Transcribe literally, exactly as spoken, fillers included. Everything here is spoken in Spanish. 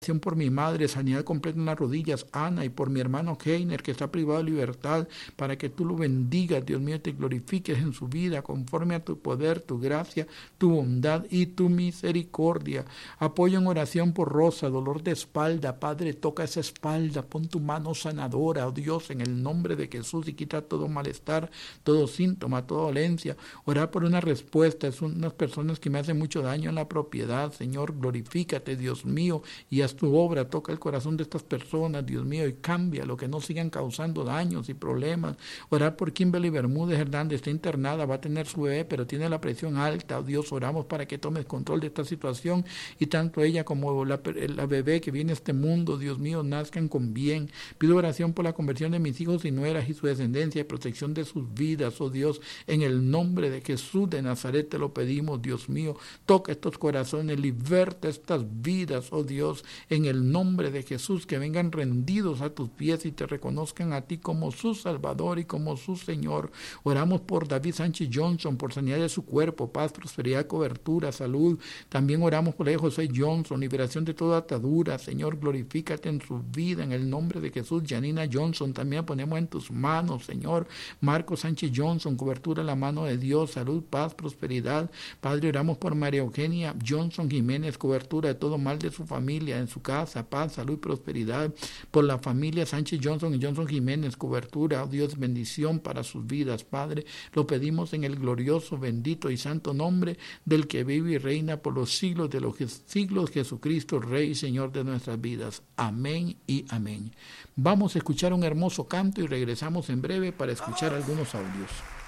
Por mi madre, sanidad completa en las rodillas, Ana, y por mi hermano Heiner, que está privado de libertad, para que tú lo bendigas, Dios mío, te glorifiques en su vida, conforme a tu poder, tu gracia, tu bondad y tu misericordia. Apoyo en oración por Rosa, dolor de espalda, Padre, toca esa espalda, pon tu mano sanadora, oh Dios, en el nombre de Jesús, y quita todo malestar, todo síntoma, toda dolencia. Orar por una respuesta, son unas personas que me hacen mucho daño en la propiedad, Señor, glorifícate, Dios mío, y haz tu obra, toca el corazón de estas personas, Dios mío, y cambia lo que no sigan causando daños y problemas. Orar por Kimberly Bermúdez Hernández, está internada, va a tener su bebé, pero tiene la presión alta. Oh Dios, oramos para que tomes control de esta situación, y tanto ella como la, la bebé que viene a este mundo, Dios mío, nazcan con bien. Pido oración por la conversión de mis hijos y nueras y su descendencia, y protección de sus vidas, oh Dios, en el nombre de Jesús de Nazaret te lo pedimos, Dios mío. Toca estos corazones, liberta estas vidas, oh Dios, en el nombre de Jesús, que vengan rendidos a tus pies y te reconozcan a ti como su Salvador y como su Señor. Oramos por David Sánchez Johnson, por sanidad de su cuerpo, paz, prosperidad, cobertura, salud. También oramos por José Johnson, liberación de toda atadura. Señor, glorifícate en su vida, en el nombre de Jesús. Janina Johnson, también ponemos en tus manos, Señor. Marcos Sánchez Johnson, cobertura en la mano de Dios, salud, paz, prosperidad. Padre, oramos por María Eugenia Johnson Jiménez, cobertura de todo mal de su familia, en su casa, paz, salud y prosperidad. Por la familia Sánchez Johnson y Johnson Jiménez, cobertura, oh Dios, bendición para sus vidas, Padre. Lo pedimos en el glorioso, bendito y santo nombre del que vive y reina por los siglos de los siglos, Jesucristo, Rey y Señor de nuestras vidas. Amén y amén. Vamos a escuchar un hermoso canto y regresamos en breve para escuchar algunos audios.